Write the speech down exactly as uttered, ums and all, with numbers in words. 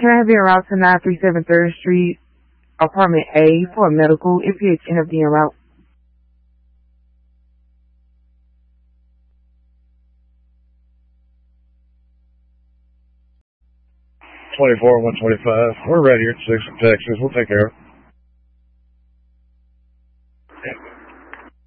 can I have you en route to nine three seven third Street, apartment A for a medical if you end up being en route? twenty-four, one twenty-five. We're right here at six in Texas. We'll take care of it.